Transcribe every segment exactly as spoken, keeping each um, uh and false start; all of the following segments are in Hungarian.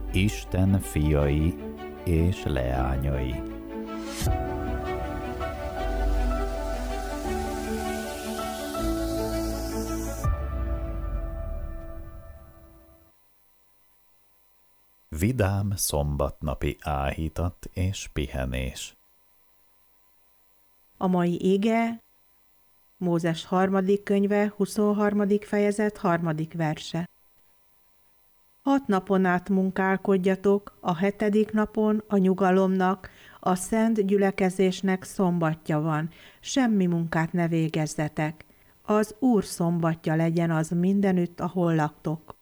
Isten fiai és leányai. Vidám szombatnapi áhítat és pihenés. A mai ige Mózes harmadik könyve, huszonharmadik fejezet, harmadik verse. Hat napon át munkálkodjatok, a hetedik napon a nyugalomnak, a szent gyülekezésnek szombatja van, semmi munkát ne végezzetek. Az Úr szombatja legyen az mindenütt, ahol laktok.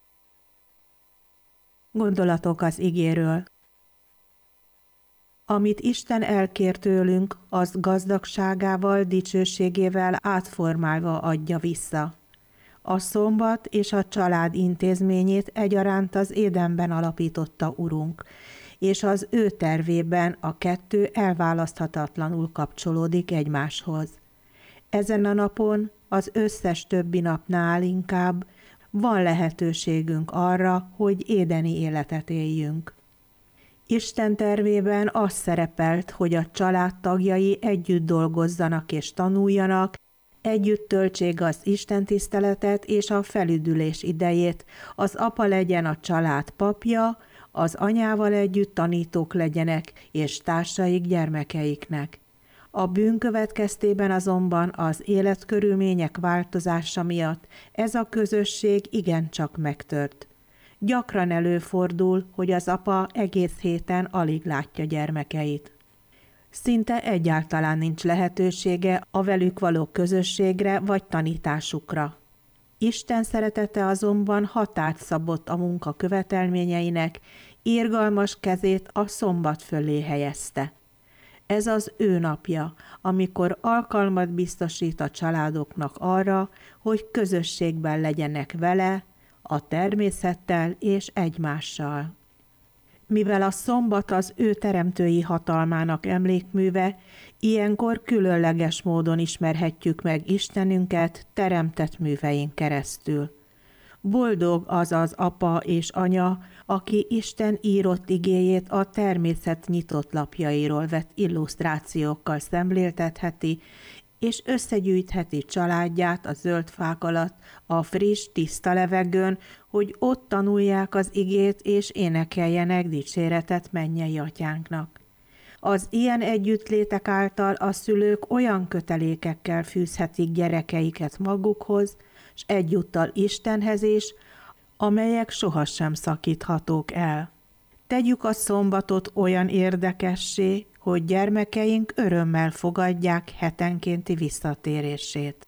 Gondolatok az igéről. Amit Isten elkér tőlünk, az gazdagságával, dicsőségével átformálva adja vissza. A szombat és a család intézményét egyaránt az Édenben alapította Urunk, és az ő tervében a kettő elválaszthatatlanul kapcsolódik egymáshoz. Ezen a napon, az összes többi napnál inkább van lehetőségünk arra, hogy édeni életet éljünk. Isten tervében az szerepelt, hogy a család tagjai együtt dolgozzanak és tanuljanak, együtt töltsék az istentiszteletet és a felüdülés idejét, az apa legyen a család papja, az anyával együtt tanítók legyenek és társaik gyermekeiknek. A bűn következtében azonban az életkörülmények változása miatt ez a közösség igencsak megtört. Gyakran előfordul, hogy az apa egész héten alig látja gyermekeit. Szinte egyáltalán nincs lehetősége a velük való közösségre vagy tanításukra. Isten szeretete azonban határt szabott a munka követelményeinek, irgalmas kezét a szombat fölé helyezte. Ez az ő napja, amikor alkalmat biztosít a családoknak arra, hogy közösségben legyenek vele, a természettel és egymással. Mivel a szombat az ő teremtői hatalmának emlékműve, ilyenkor különleges módon ismerhetjük meg Istenünket teremtett művein keresztül. Boldog az az apa és anya, aki Isten írott igéjét a természet nyitott lapjairól vett illusztrációkkal szemléltetheti, és összegyűjtheti családját a zöld fák alatt, a friss, tiszta levegőn, hogy ott tanulják az igét és énekeljenek dicséretet mennyei atyánknak. Az ilyen együttlétek által a szülők olyan kötelékekkel fűzhetik gyerekeiket magukhoz, s egyúttal Istenhez is, amelyek sohasem szakíthatók el. Tegyük a szombatot olyan érdekessé, hogy gyermekeink örömmel fogadják hetenkénti visszatérését.